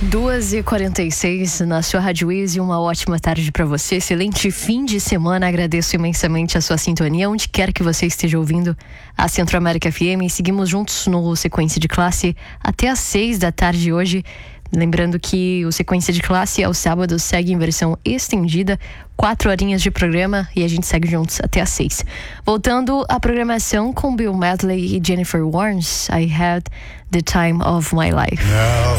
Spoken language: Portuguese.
2h46 na sua Rádio Easy, uma ótima tarde para você, excelente fim de semana, agradeço imensamente a sua sintonia, onde quer que você esteja ouvindo a Centro América FM. Seguimos juntos no Sequência de Classe até às 6 da tarde hoje. Lembrando que o Sequência de Classe aos sábados segue em versão estendida, 4 horinhas de programa, e a gente segue juntos até às 6. Voltando à programação com Bill Medley e Jennifer Warnes, I Had the Time of My Life.